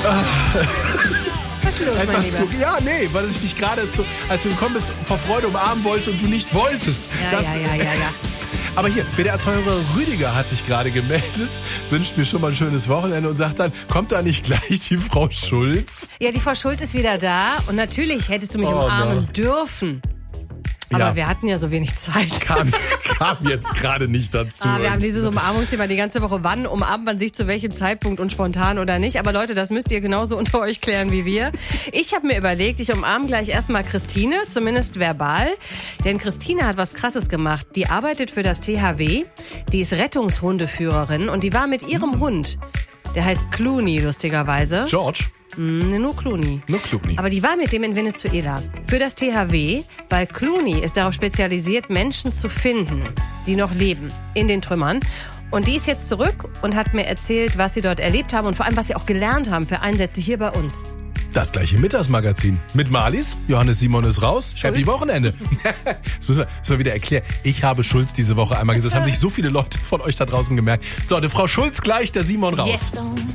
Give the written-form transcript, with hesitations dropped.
Was ist los, mein Lieber? Ja, nee, weil ich dich gerade, als du gekommen bist, vor Freude umarmen wollte und du nicht wolltest. Ja. Aber hier, WDR-2-Hörer Rüdiger hat sich gerade gemeldet, wünscht mir schon mal ein schönes Wochenende und sagt dann, kommt da nicht gleich die Frau Schulz? Ja, die Frau Schulz ist wieder da und natürlich hättest du mich umarmen dürfen. Aber wir hatten ja so wenig Zeit. Kam jetzt gerade nicht dazu. Wir haben dieses Umarmungsthema die ganze Woche. Wann umarmt man sich zu welchem Zeitpunkt und spontan oder nicht? Aber Leute, das müsst ihr genauso unter euch klären wie wir. Ich habe mir überlegt, ich umarme gleich erstmal Christine, zumindest verbal. Denn Christine hat was Krasses gemacht. Die arbeitet für das THW. Die ist Rettungshundeführerin und die war mit ihrem Hund. Der heißt Clooney, lustigerweise. George? Nur Clooney. Nur Clooney. Aber die war mit dem in Venezuela für das THW, weil Clooney ist darauf spezialisiert, Menschen zu finden, die noch leben, in den Trümmern. Und die ist jetzt zurück und hat mir erzählt, was sie dort erlebt haben und vor allem, was sie auch gelernt haben für Einsätze hier bei uns. Das gleiche Mittagsmagazin. Mit Marlies, Johannes Simon ist raus. Schulz. Happy Wochenende. Das müssen wir wieder erklären. Ich habe Schulz diese Woche einmal gesagt. Das haben sich so viele Leute von euch da draußen gemerkt. So, die Frau Schulz gleich, der Simon raus. Yes.